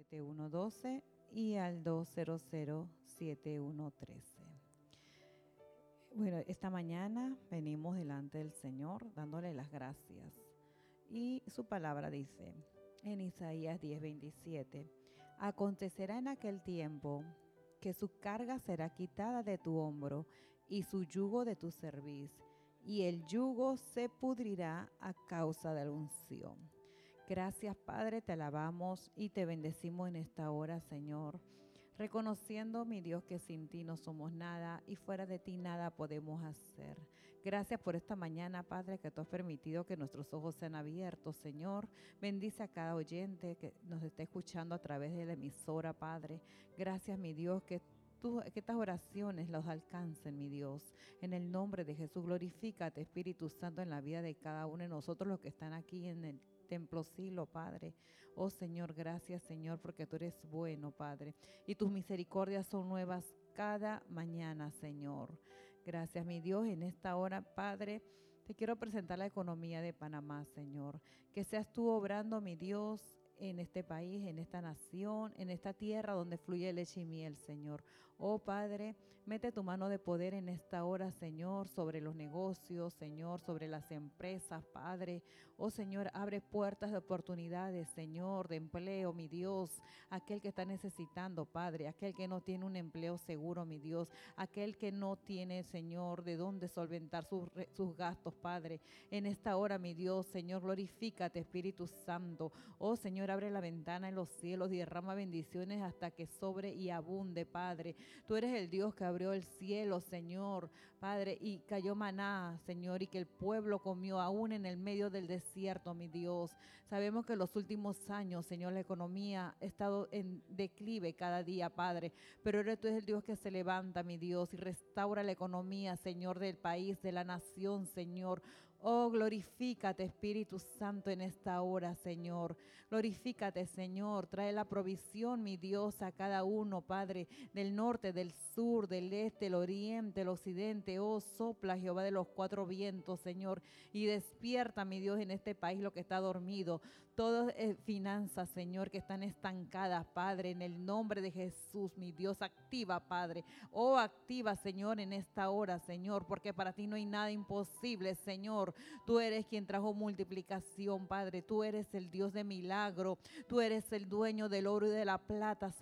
7112 y al 200-7113. Bueno, esta mañana venimos delante del Señor dándole las gracias. Y su palabra dice en Isaías 10:27: acontecerá en aquel tiempo que su carga será quitada de tu hombro y su yugo de tu cerviz, y el yugo se pudrirá a causa de la unción. Gracias, Padre, te alabamos y te bendecimos en esta hora, Señor, reconociendo, mi Dios, que sin ti no somos nada y fuera de ti nada podemos hacer. Gracias por esta mañana, Padre, que tú has permitido que nuestros ojos sean abiertos, Señor. Bendice a cada oyente que nos esté escuchando a través de la emisora, Padre. Gracias, mi Dios, que estas oraciones los alcancen, mi Dios. En el nombre de Jesús, glorifícate, Espíritu Santo, en la vida de cada uno de nosotros, los que están aquí en el Templo Silo, Padre. Oh Señor, gracias, Señor, porque tú eres bueno, Padre, y tus misericordias son nuevas cada mañana, Señor. Gracias, mi Dios. En esta hora, Padre, te quiero presentar la economía de Panamá, Señor. Que seas tú obrando, mi Dios, en este país, en esta nación, en esta tierra donde fluye leche y miel, Señor. Oh Padre, mete tu mano de poder en esta hora, Señor, sobre los negocios, Señor, sobre las empresas, Padre. Oh Señor, abre puertas de oportunidades, Señor, de empleo, mi Dios. Aquel que está necesitando, Padre, aquel que no tiene un empleo seguro, mi Dios. Aquel que no tiene, Señor, de dónde solventar sus gastos, Padre. En esta hora, mi Dios, Señor, glorifícate, Espíritu Santo. Oh Señor, abre la ventana en los cielos y derrama bendiciones hasta que sobre y abunde, Padre. Tú eres el Dios que abrió el cielo, Señor, Padre, y cayó maná, Señor, y que el pueblo comió aún en el medio del desierto, mi Dios. Sabemos que en los últimos años, Señor, la economía ha estado en declive cada día, Padre, pero ahora tú eres el Dios que se levanta, mi Dios, y restaura la economía, Señor, del país, de la nación, Señor. Oh, glorifícate, Espíritu Santo, en esta hora, Señor. Glorifícate, Señor. Trae la provisión, mi Dios, a cada uno, Padre, del norte, del sur, del este, el oriente, el occidente. Oh, sopla, Jehová de los cuatro vientos, Señor, y despierta, mi Dios, en este país lo que está dormido. Todas finanzas, Señor, que están estancadas, Padre, en el nombre de Jesús, mi Dios, activa, Padre. Oh, activa, Señor, en esta hora, Señor, porque para ti no hay nada imposible, Señor. Tú eres quien trajo multiplicación, Padre. Tú eres el Dios de milagro. Tú eres el dueño del oro y de la plata,